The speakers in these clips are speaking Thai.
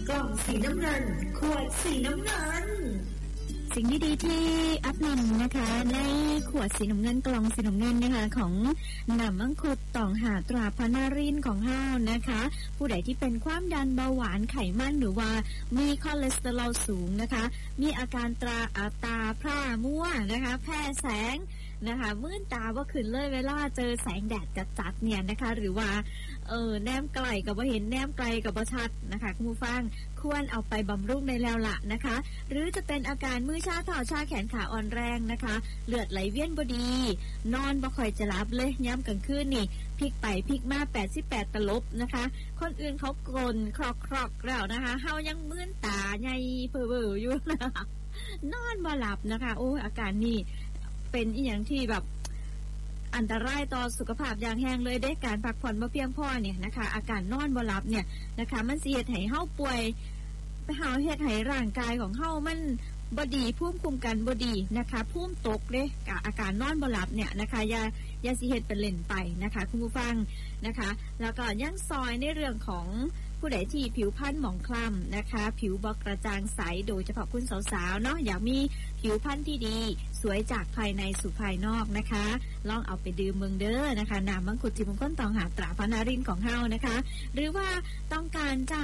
กล่องสีน้ำเงินขวดสีน้ำเงินสิ่งดีๆที่อัพนำนะคะในขวดสีน้ำเงินกล่องสีน้ำเงินนะคะของน้ำมังคุดต่องหาตราพนารินของเฮานะคะผู้ใดที่เป็นความดันเบาหวานไขมันหรือว่ามีคอเลสเตอรอลสูงนะคะมีอาการตาพร่ามัวนะคะแพ้แสงนะคะมื่นตาว่าขึ้นเลยเวลาเจอแสงแดดจัดๆเนี่ยนะคะหรือว่าแนมไกลกับว่าเห็นแนมไกลกับว่าชัดนะคะคุณผู้ฟังควรเอาไปบำรุงในแล้วล่ะนะคะหรือจะเป็นอาการมือชาเท้าชาแขนขาอ่อนแรงนะคะเลือดไหลเวียนบ่ดีนอนบ่ค่อยจะหลับเลยย้ำกลางคืนนี่พลิกไปพลิกมา88ตลบนะคะคนอื่นเขากรนครอกๆแล้วนะคะเฮายังมื่นตาใหญ่เพ้อเบ้ออยู่นะคะนอนบ่หลับนะคะโอ้อาการนี้เป็นอีหยังที่แบบอันตรายต่อสุขภาพอย่างแรงเลยได้การพักผ่อนบ่เพียงพอเนี่ยนะคะอาการนอนบ่หลับเนี่ยนะคะมันสิเฮ็ดให้เฮาป่วยเฮาเฮ็ดให้ร่างกายของเฮามันบ่ดีภูมิคุ้มกันบ่ดีนะคะภูมิตกเด้กับอาการนอนบ่หลับเนี่ยนะคะอย่าสิเฮ็ดเป็นเล่นไปนะคะคุณผู้ฟังนะคะแล้วก็ยังซอยในเรื่องของผู้ใดที่ผิวพรรณหมองคล้ำนะคะผิวบ่กระจ่างใสโดยเฉพาะคุณสาวๆเนาะอยากมีผิวพรรณที่ดีสวยจากภายในสู่ภายนอกนะคะลองเอาไปดื่มเมืองเด้อนะคะน้ำมังคุดที่มงคลตองหาตราพนารินของเฮานะคะหรือว่าต้องการจะ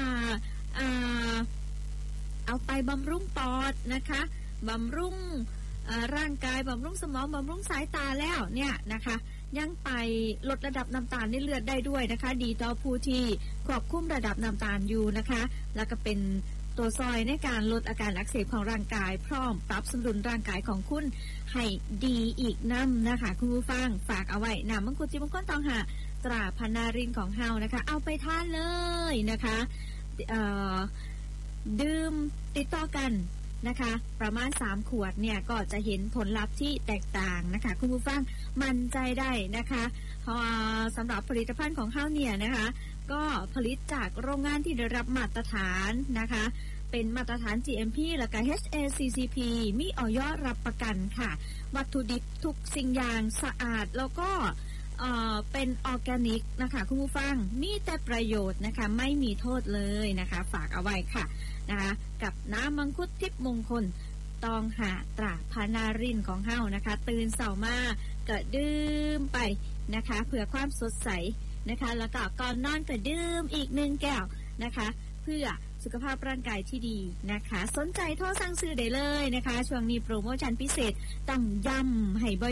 เอาไปบำรุงปอดนะคะบำรุงร่างกายบำรุงสมองบำรุงสายตาแล้วเนี่ยนะคะยังไปลดระดับน้ำตาลในเลือดได้ด้วยนะคะดีต่อผู้ที่ควบคุมระดับน้ำตาลอยู่นะคะแล้วก็เป็นตัวซอยในการลดอาการอักเสบของร่างกายพร้อมปรับสมดุลร่างกายของคุณให้ดีอีกนำนะคะคุณผู้ฟังฝากเอาไว้น้ำมังคุดจิมงคลตองหาตราพนารินของเฮานะคะเอาไปทานเลยนะคะดื่มติดต่อกันนะคะประมาณ3ขวดเนี่ยก็จะเห็นผลลัพธ์ที่แตกต่างนะคะคุณผู้ฟังมั่นใจได้นะคะสำหรับผลิตภัณฑ์ของเฮาเนี่ยนะคะก็ผลิตจากโรงงานที่ได้รับมาตรฐานนะคะเป็นมาตรฐาน GMP และก็ HACCP มีอย.รับประกันค่ะวัตถุดิบทุกสิ่งอย่างสะอาดแล้วก็เป็นออร์แกนิกนะคะคุณผู้ฟังมีแต่ประโยชน์นะคะไม่มีโทษเลยนะคะฝากเอาไว้ค่ะนะคะกับน้ำมังคุดทิพย์มงคลตองหาตราพนารินของเฮานะคะตื่นเช้ามาก็ดื่มไปนะคะเพื่อความสดใสนะคะแล้วก็ก่อนนอนก็ดื่มอีก1แก้วนะคะเพื่อสุขภาพร่างกายที่ดีนะคะสนใจโทรสั่งซื้อได้เลยนะคะช่วงนี้โปรโมชั่นพิเศษต้องย้ำให้